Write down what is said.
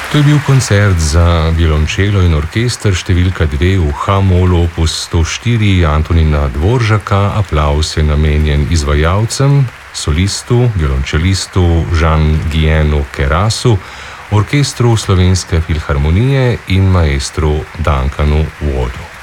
To je bil koncert za violončelo in orkester številka 2 v H-molu opus 104 Antonina Dvoržaka. Aplavz je namenjen izvajalcem, solistu, violončelistu Jean-Guienu Kerasu, orkestru Slovenske filharmonije in maestru Duncanu Wardu.